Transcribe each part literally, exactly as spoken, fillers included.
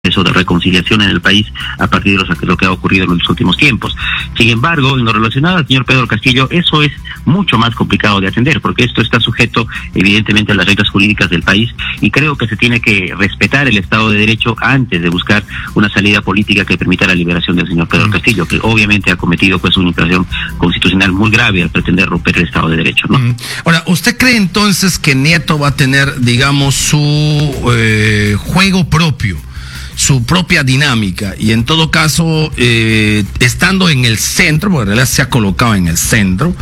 eso de reconciliación en el país a partir de lo que ha ocurrido en los últimos tiempos. Sin embargo, en lo relacionado al señor Pedro Castillo, eso es mucho más complicado de atender, porque esto está sujeto evidentemente a las reglas jurídicas del país, y creo que se tiene que respetar el Estado de Derecho antes de buscar una salida política que permita la liberación del señor Pedro Castillo, que obviamente ha cometido pues una infracción constitucional muy grave al pretender romper el Estado de Derecho, ¿no? Mm. Ahora, ¿usted cree entonces que Nieto va a tener, digamos, su eh, juego propio, su propia dinámica, y en todo caso eh, estando en el centro, porque en realidad se ha colocado en el centro,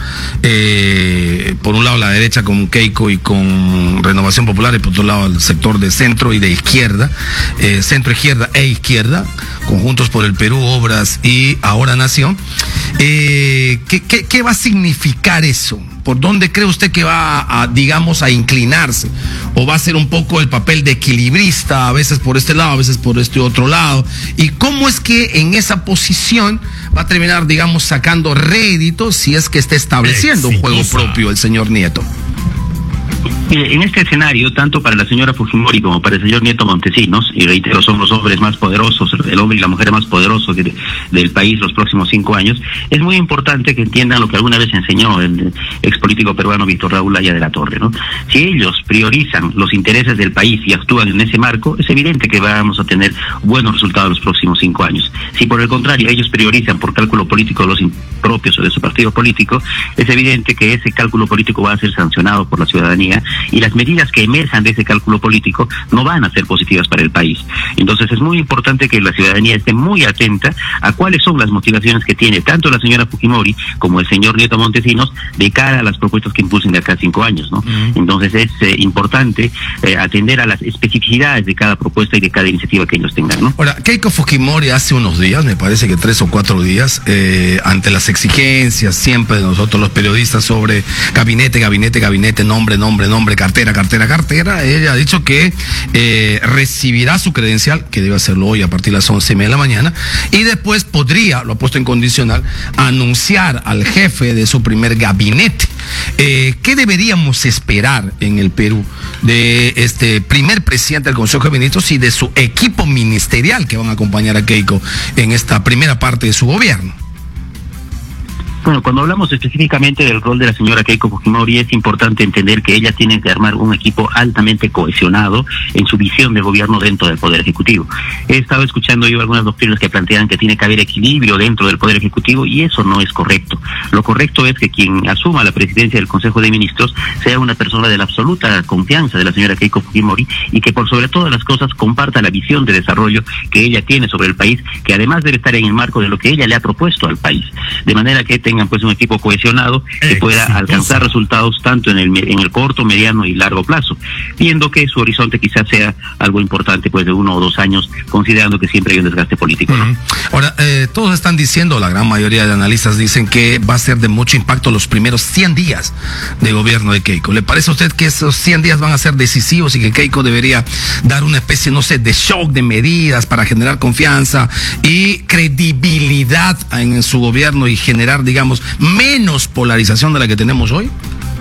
eh, por un lado la derecha con Keiko y con Renovación Popular, y por otro lado el sector de centro y de izquierda, eh, centro izquierda e izquierda, Conjuntos por el Perú, Obras y Ahora Nación, eh, ¿qué, qué, qué va a significar eso? ¿Por dónde cree usted que va a, digamos, a inclinarse? ¿O va a ser un poco el papel de equilibrista, a veces por este lado, a veces por este otro lado? ¿Y cómo es que en esa posición va a terminar, digamos, sacando réditos si es que está estableciendo un juego propio el señor Nieto? En este escenario, tanto para la señora Fujimori como para el señor Nieto Montesinos, y reitero, son los hombres más poderosos, el hombre y la mujer más poderosos de, del país los próximos cinco años, es muy importante que entiendan lo que alguna vez enseñó el ex político peruano Víctor Raúl Haya de la Torre, ¿no? Si ellos priorizan los intereses del país y actúan en ese marco, es evidente que vamos a tener buenos resultados los próximos cinco años. Si por el contrario ellos priorizan por cálculo político los impropios o de su partido político, es evidente que ese cálculo político va a ser sancionado por la ciudadanía, y las medidas que emerjan de ese cálculo político no van a ser positivas para el país. Entonces es muy importante que la ciudadanía esté muy atenta a cuáles son las motivaciones que tiene tanto la señora Fujimori como el señor Nieto Montesinos de cara a las propuestas que impulsen de acá a cinco años, ¿no? Uh-huh. Entonces es eh, importante eh, atender a las especificidades de cada propuesta y de cada iniciativa que ellos tengan, ¿no? Ahora, Keiko Fujimori hace unos días, me parece que tres o cuatro días, eh, ante las exigencias siempre de nosotros los periodistas sobre gabinete, gabinete, gabinete, nombre, nombre, nombre, cartera, cartera, cartera, ella ha dicho que eh, recibirá su credencial, que debe hacerlo hoy a partir de las once y media de la mañana, y después podría, lo ha puesto en condicional, anunciar al jefe de su primer gabinete. Eh, ¿Qué deberíamos esperar en el Perú de este primer presidente del Consejo de Ministros y de su equipo ministerial que van a acompañar a Keiko en esta primera parte de su gobierno? Bueno, cuando hablamos específicamente del rol de la señora Keiko Fujimori, es importante entender que ella tiene que armar un equipo altamente cohesionado en su visión de gobierno dentro del Poder Ejecutivo. He estado escuchando yo algunas doctrinas que plantean que tiene que haber equilibrio dentro del Poder Ejecutivo, y eso no es correcto. Lo correcto es que quien asuma la presidencia del Consejo de Ministros sea una persona de la absoluta confianza de la señora Keiko Fujimori, y que por sobre todas las cosas comparta la visión de desarrollo que ella tiene sobre el país, que además debe estar en el marco de lo que ella le ha propuesto al país. De manera que tengan pues un equipo cohesionado que pueda alcanzar resultados tanto en el en el corto, mediano y largo plazo, viendo que su horizonte quizás sea algo importante pues de uno o dos años, considerando que siempre hay un desgaste político, ¿no? Uh-huh. Ahora, eh, todos están diciendo, la gran mayoría de analistas dicen que va a ser de mucho impacto los primeros cien días de gobierno de Keiko. ¿Le parece a usted que esos cien días van a ser decisivos y que Keiko debería dar una especie, no sé, de shock de medidas para generar confianza y credibilidad en su gobierno y generar, digamos, menos polarización de la que tenemos hoy?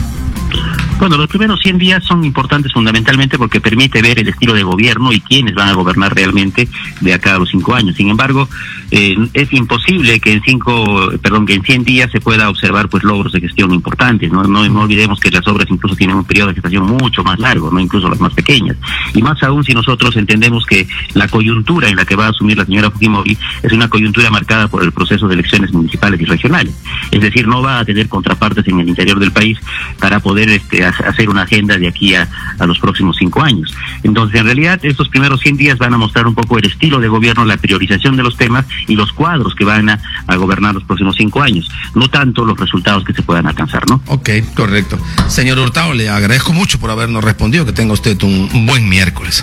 Bueno, los primeros cien días son importantes fundamentalmente porque permite ver el estilo de gobierno y quiénes van a gobernar realmente de acá a los cinco años. Sin embargo, eh, es imposible que en cinco, perdón, que en cien días se pueda observar pues logros de gestión importantes. No, no, no olvidemos que las obras incluso tienen un periodo de gestación mucho más largo, no incluso las más pequeñas. Y más aún si nosotros entendemos que la coyuntura en la que va a asumir la señora Fujimori es una coyuntura marcada por el proceso de elecciones municipales y regionales. Es decir, no va a tener contrapartes en el interior del país para poder este hacer una agenda de aquí a, a los próximos cinco años. Entonces, en realidad, estos primeros cien días van a mostrar un poco el estilo de gobierno, la priorización de los temas y los cuadros que van a, a gobernar los próximos cinco años, no tanto los resultados que se puedan alcanzar, ¿no? Ok, correcto. Señor Hurtado, le agradezco mucho por habernos respondido. Que tenga usted un, un buen miércoles.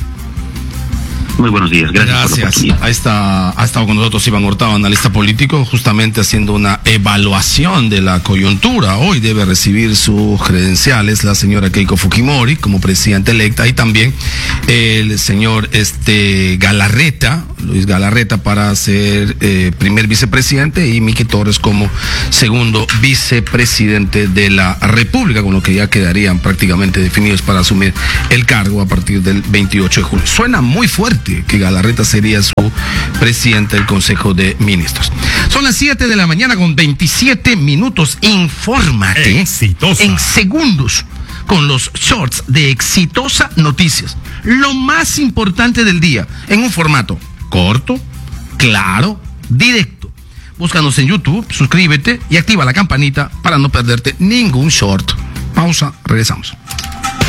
Muy buenos días, gracias. Gracias. Por la Ahí está, ha estado con nosotros Iván Hurtado, analista político, justamente haciendo una evaluación de la coyuntura. Hoy debe recibir sus credenciales la señora Keiko Fujimori como presidenta electa, y también el señor este Galarreta, Luis Galarreta para ser eh, primer vicepresidente y Miki Torres como segundo vicepresidente de la República, con lo que ya quedarían prácticamente definidos para asumir el cargo a partir del veintiocho de julio. Suena muy fuerte que Galarreta sería su presidente del Consejo de Ministros. Son las siete de la mañana con veintisiete minutos. Infórmate Exitosa. en segundos con los shorts de Exitosa Noticias. Lo más importante del día en un formato corto, claro, directo. Búscanos en YouTube, suscríbete y activa la campanita para no perderte ningún short. Pausa, regresamos.